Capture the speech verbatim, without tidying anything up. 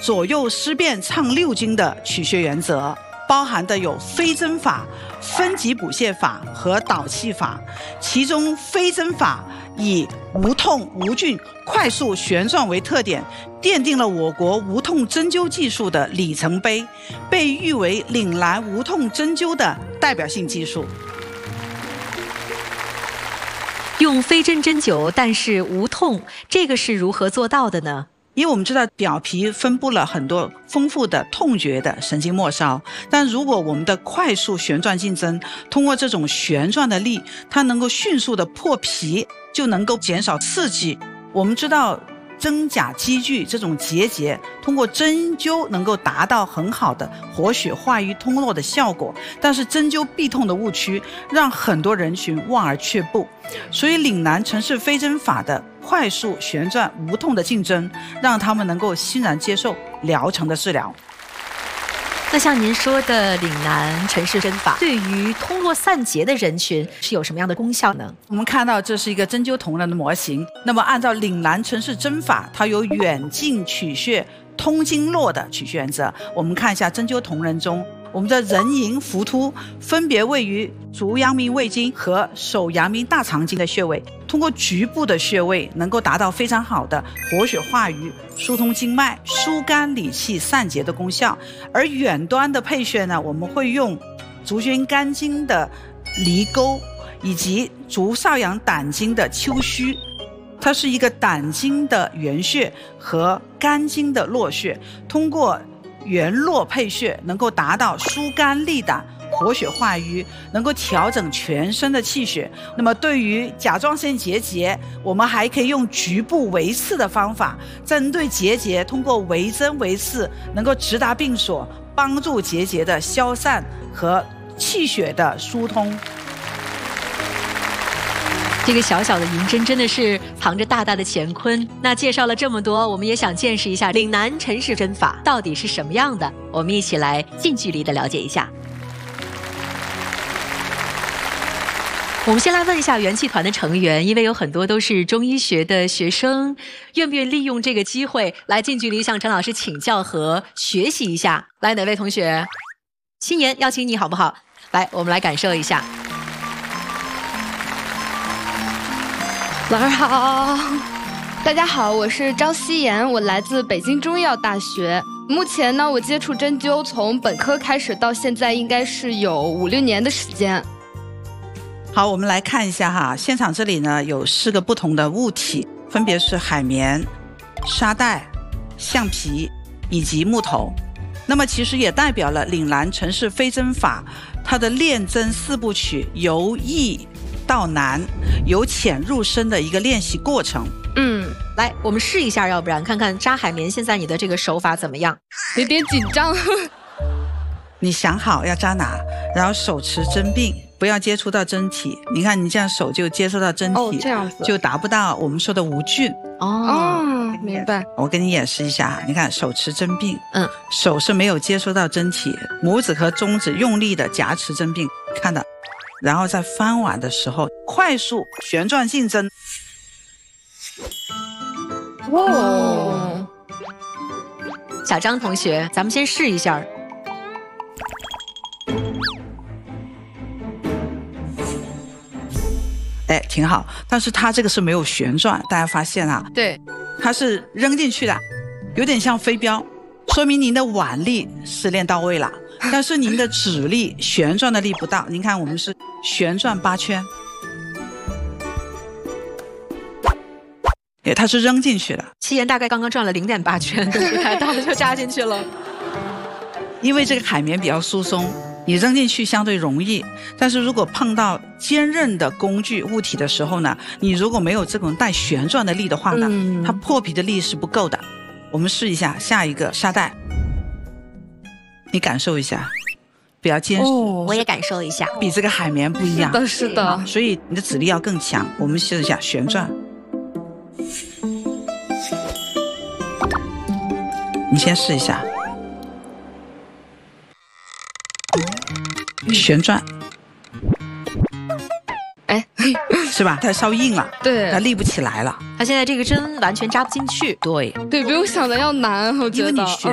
左右思辨唱六经的取穴原则，包含的有飞针法、分级补泻法和导气法。其中飞针法以无痛无菌快速旋转为特点，奠定了我国无痛针灸技术的里程碑，被誉为岭南无痛针灸的代表性技术。 用飞针针灸，但是无痛，这个是如何做到的呢？ 因为我们知道表皮分布了很多丰富的痛觉的神经末梢，但如果我们的快速旋转进针，通过这种旋转的力，它能够迅速的破皮，就能够减少刺激。我们知道真假积聚这种结节，通过针灸能够达到很好的活血化瘀通络的效果，但是针灸必痛的误区让很多人群望而却步。所以岭南陈氏飞针法的快速旋转无痛的进针，让他们能够欣然接受疗程的治疗。 那像您说的岭南陈氏针法，对于通络散结的人群是有什么样的功效呢？ 我们看到这是一个针灸同仁的模型，那么按照岭南陈氏针法，它有远近取穴通经络的取穴原则。我们看一下针灸同仁中，我们的人迎浮突分别位于足阳明胃经和手阳明大肠经的穴位，通过局部的穴位能够达到非常好的活血化瘀、疏通经脉、疏肝理气、散结的功效。而远端的配穴呢，我们会用足厥肝经的离沟以及足少阳胆经的丘虚，它是一个胆经的原穴和肝经的络穴，通过圆络配穴能够达到疏肝利胆、活血化瘀，能够调整全身的气血。那么对于甲状腺结节，我们还可以用局部围刺的方法，针对结节通过围针围刺，能够直达病所，帮助结节的消散和气血的疏通。 这个小小的银针真的是藏着大大的乾坤。那介绍了这么多，我们也想见识一下岭南陈氏针法到底是什么样的，我们一起来近距离的了解一下。我们先来问一下元气团的成员，因为有很多都是中医学的学生，愿不愿意利用这个机会来近距离向陈老师请教和学习一下？来，哪位同学？心妍，邀请你好不好？来，我们来感受一下。 老师好，大家好，我是张希妍，我来自北京中医药大学。目前呢，我接触针灸从本科开始到现在，应该是有五六年的时间。 好，我们来看一下哈，现场这里呢有四个不同的物体，分别是海绵、沙袋、橡皮以及木头。那么其实也代表了岭南陈氏飞针法它的练针四部曲由易到难，由浅入深的一个练习过程。 嗯，来，我们试一下，要不然看看扎海绵现在你的这个手法怎么样？ 有点紧张。 你想好要扎哪，然后手持针柄，不要接触到针体。你看你这样手就接触到针体， 哦，这样子就达不到我们说的无菌。 哦，明白。 我给你演示一下，你看手持针柄， 嗯， 手是没有接触到针体，拇指和中指用力的夹持针柄，看到，然后在翻碗的时候快速旋转进针。 哦， 小张同学，咱们先试一下。 哎，挺好，但是它这个是没有旋转，大家发现啊？ 对， 它是扔进去的，有点像飞镖，说明您的腕力是练到位了，但是您的指力旋转的力不到。您看我们是旋转八圈，哎，它是扔进去的。 七妍大概刚刚转了零点八圈，不太大就扎进去了。 因为这个海绵比较疏松，你扔进去相对容易，但是如果碰到坚韧的工具物体的时候呢，你如果没有这种带旋转的力的话呢，嗯、它破皮的力是不够的。我们试一下下一个沙袋，你感受一下，比较坚实、哦、 我也感受一下， 比这个海绵不一样。 是的，是的， 所以你的指力要更强。我们试一下旋转，你先试一下旋转， 哎， 是吧？它稍硬了， 对， 它立不起来了。 它现在这个针完全扎不进去。对， 对，比我想的要难，我觉得。 因为你旋